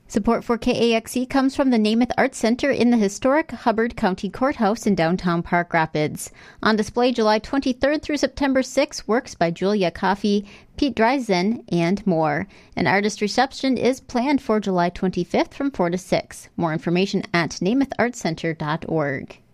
Support for KAXE comes from the Namath Arts Center in the historic Hubbard County Courthouse in downtown Park Rapids. On display July 23rd through September 6th, works by Julia Coffey, Pete Dreisen, and more. An artist reception is planned for July 25th from 4 to 6. More information at namathartscenter.org.